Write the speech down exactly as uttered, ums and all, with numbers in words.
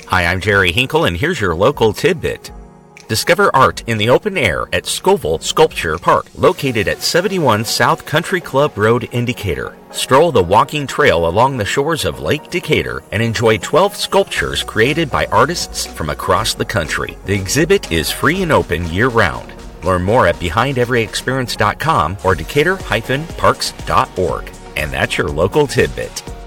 Hi, I'm Jerry Hinkle, and here's your local tidbit. Discover art in the open air at Scoville Sculpture Park, located at seventy-one South Country Club Road in Decatur. Stroll the walking trail along the shores of Lake Decatur and enjoy twelve sculptures created by artists from across the country. The exhibit is free and open year-round. Learn more at behind every experience dot com or decatur dash parks dot org. And that's your local tidbit.